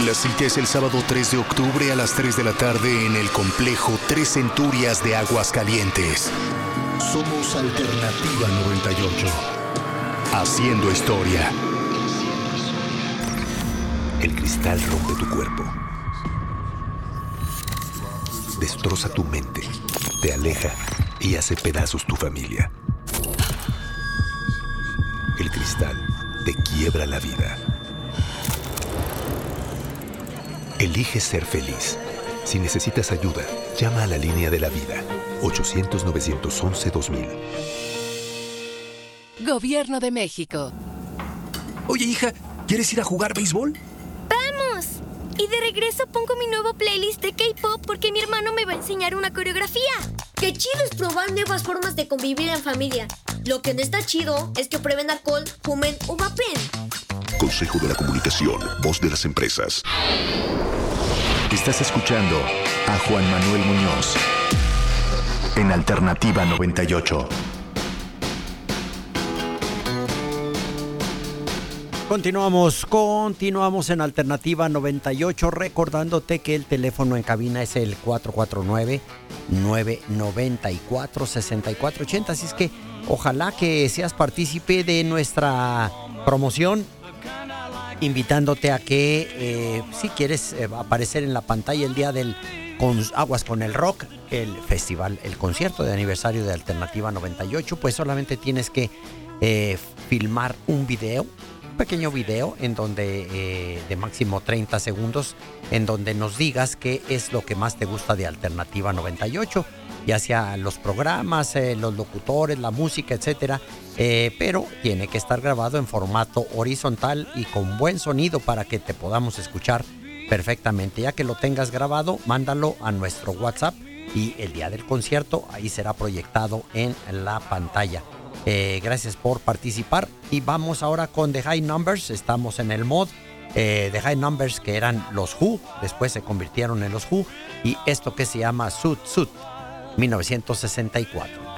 La cita es el sábado 3 de octubre a las 3 de la tarde en el complejo Tres Centurias de Aguascalientes. Somos Alternativa 98. Haciendo historia. El cristal rompe tu cuerpo. Destroza tu mente. Te aleja y hace pedazos tu familia. El cristal te quiebra la vida. Elige ser feliz. Si necesitas ayuda, llama a la línea de la vida. 800-911-2000. Gobierno de México. Oye, hija, ¿quieres ir a jugar béisbol? ¡Vamos! Y de regreso pongo mi nuevo playlist de K-pop porque mi hermano me va a enseñar una coreografía. Qué chido es probar nuevas formas de convivir en familia. Lo que no está chido es que prueben alcohol, fumen o vapen. Consejo de la Comunicación, voz de las empresas. Estás escuchando a Juan Manuel Muñoz en Alternativa 98. Continuamos en Alternativa 98, recordándote que el teléfono en cabina es el 449-994-6480. Así es que ojalá que seas partícipe de nuestra promoción, invitándote a que si quieres aparecer en la pantalla el día del Aguas con el Rock, el festival, el concierto de aniversario de Alternativa 98, pues solamente tienes que filmar un pequeño video en donde de máximo 30 segundos, en donde nos digas qué es lo que más te gusta de Alternativa 98, ya sea los programas, los locutores, la música, etcétera, pero tiene que estar grabado en formato horizontal y con buen sonido para que te podamos escuchar perfectamente. Ya que lo tengas grabado, mándalo a nuestro WhatsApp y el día del concierto ahí será proyectado en la pantalla. Gracias por participar y vamos ahora con The High Numbers. Estamos en el mod The High Numbers, que eran los Who, después se convirtieron en los Who, y esto que se llama Suit 1964.